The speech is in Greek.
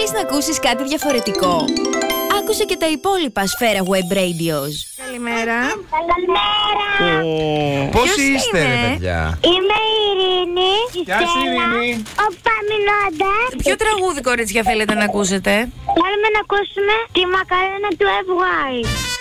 Θέλεις να ακούσεις κάτι διαφορετικό? Άκουσε και τα υπόλοιπα Σφαίρα Web Radios. Καλημέρα. Καλημέρα. Πώς είστε, ρε παιδιά? Είμαι η Ειρήνη. Γεια σου, Ειρήνη. Ο Παμινώντας. Ποιο τραγούδι, κορίτσια, θέλετε να ακούσετε? Θέλουμε να ακούσουμε τη Μακαρένα του FY.